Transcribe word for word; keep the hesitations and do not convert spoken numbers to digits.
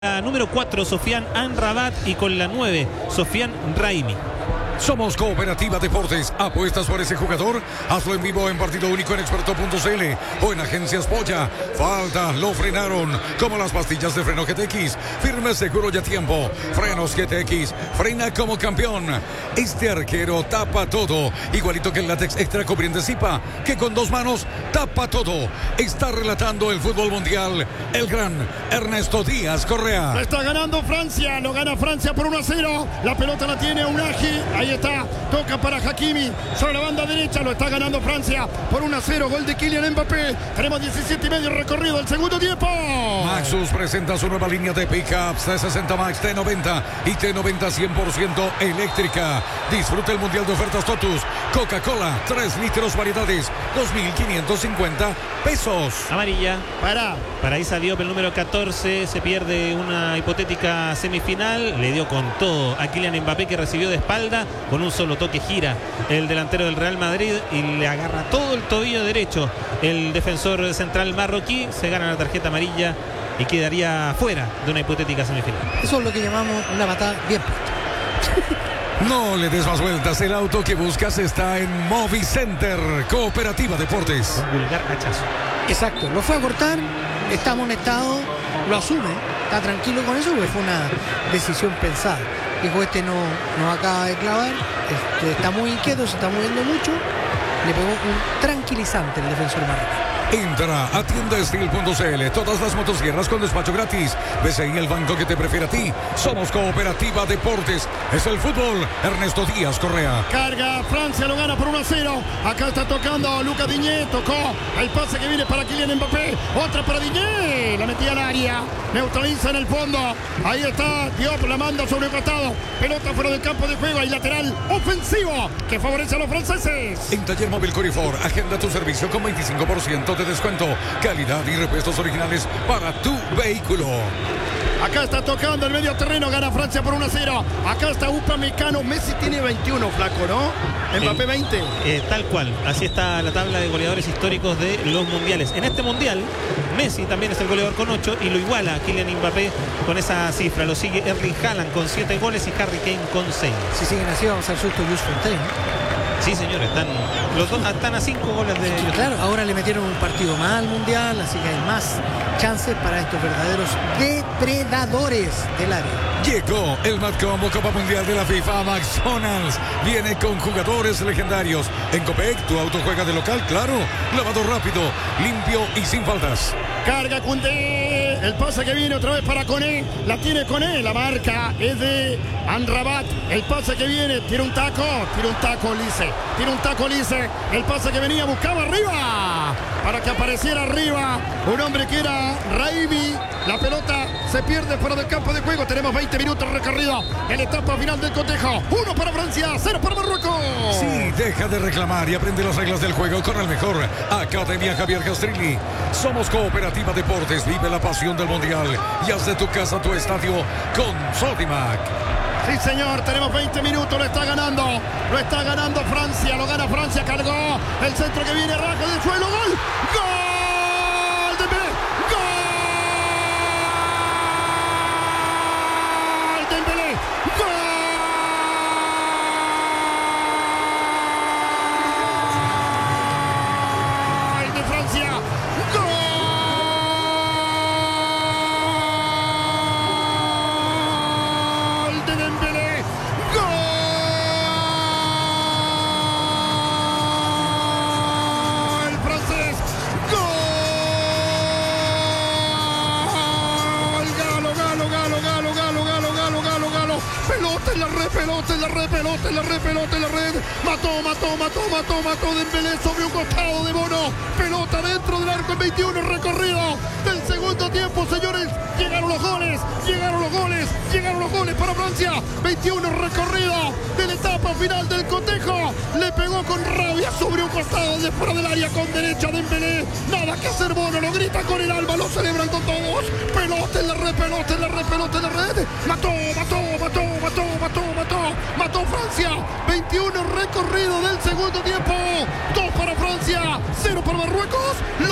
La número cuatro, Sofiane Amrabat, y con la nueve, Sofiane Raimi. Somos Cooperativa Deportes. ¿Apuestas por ese jugador? Hazlo en vivo en partido único en experto punto c l o en Agencias Polla. Falta, lo frenaron. Como las pastillas de freno G T X. Firme, seguro y a tiempo. Frenos G T X. Frena como campeón. Este arquero tapa todo. Igualito que el látex extra cubriente Zipa, que con dos manos tapa todo. Está relatando el fútbol mundial el gran Ernesto Díaz Correa. Está ganando Francia. Lo gana Francia por uno a cero. La pelota la tiene Unagi. Ahí está, toca para Hakimi sobre la banda derecha, lo está ganando Francia por uno a cero, gol de Kylian Mbappé. Tenemos diecisiete y medio recorrido el segundo tiempo. Maxus presenta su nueva línea de pickups T sesenta Max, T noventa y T noventa cien por ciento eléctrica. Disfruta el mundial de ofertas Totus. Coca-Cola, tres litros variedades, dos mil quinientos cincuenta pesos. Amarilla Para para Issa Diop, el número catorce. Se pierde una hipotética semifinal. Le dio con todo a Kylian Mbappé, que recibió de espalda. Con un solo toque gira el delantero del Real Madrid y le agarra todo el tobillo derecho el defensor central marroquí. Se gana la tarjeta amarilla y quedaría fuera de una hipotética semifinal. Eso es lo que llamamos una patada bien puesta. No le des más vueltas. El auto que buscas está en Movicenter. Cooperativa Deportes. Un vulgar hachazo. Exacto, lo fue a cortar, está amonestado, lo asume, está tranquilo con eso, porque fue una decisión pensada. Dijo, este no nos acaba de clavar, este, está muy inquieto, se está moviendo mucho, le pegó un tranquilizante el defensor marroquí. Entra a tienda steel punto c l. Todas las motosierras con despacho gratis. Ves ahí el banco que te prefiere a ti. Somos Cooperativa Deportes. Es el fútbol. Ernesto Díaz Correa. carga Francia, lo gana por uno a cero. Acá está tocando Lucas Digne. Tocó el pase que viene para Kylian Mbappé. Otra para Digne. La metía al área. Neutraliza en el fondo. Ahí está Diop, la manda sobre el costado. Pelota fuera del campo de juego. Y lateral ofensivo que favorece a los franceses. En Taller Móvil Corifor, agenda tu servicio con veinticinco por ciento de descuento. Calidad y repuestos originales para tu vehículo. Acá está tocando el medio terreno, gana Francia por uno a cero. Acá está Upamecano. Messi tiene veintiuno, flaco, ¿no? Mbappé El, veinte. Eh, tal cual, así está la tabla de goleadores históricos de los mundiales. En este mundial, Messi también es el goleador con ocho y lo iguala a Kylian Mbappé con esa cifra. Lo sigue Erling Haaland con siete goles y Harry Kane con seis. Si siguen así, vamos al susto Jules Fontaine. Sí, señor, están los dos están a cinco goles de... Pero claro, ahora le metieron un partido más al Mundial, así que hay más chances para estos verdaderos depredadores del área. Llegó el Matcombo Copa Mundial de la FIFA. McDonald's viene con jugadores legendarios. En Copec, tu auto juega de local, claro. Lavado rápido, limpio y sin faltas. Carga Koundé. El pase que viene otra vez para Koné. La tiene Koné. La marca es de Amrabat. El pase que viene. Tira un taco. Tira un taco Lise. Tira un taco Lise. El pase que venía buscaba arriba. Para que apareciera arriba un hombre que era Raimi. La pelota se pierde fuera del campo de juego. Tenemos veinte minutos recorrido en la etapa final del cotejo. Uno para Francia, cero para Marruecos. Sí, deja de reclamar y aprende las reglas del juego con el mejor. Academia Javier Castrilli. Somos Cooperativa Deportes. Vive la pasión del mundial y haz de tu casa tu estadio con Sodimac. Sí, señor, tenemos veinte minutos, lo está ganando, lo está ganando Francia, lo gana Francia, cargó el centro que viene, raja del suelo, gol, gol de Dembélé, gol de Dembélé, gol de Francia, gol. Dembélé, gol francés, gol, galo, galo, galo, galo, galo, galo, galo, galo, galo, pelota en la red, pelota en la red, pelota en la red, pelota en la red, mató, mató, mató, mató, mató Dembélé sobre un costado de Bono, pelota dentro del arco en veintiuno recorrido del segundo tiempo, señores, llegaron los goles, llegaron los goles, llegaron los goles para Francia, veintiuno recorrido de la etapa final del cotejo, le pegó con rabia sobre un costado de fuera del área con derecha Dembélé, nada que hacer Bono, lo grita con el alma, lo celebran con todos, pelota en la red, pelota en la red, pelota en la red, mató, mató, mató, mató, mató, mató, mató Francia, veintiuno recorrido del segundo tiempo, dos para Francia, cero para Marruecos,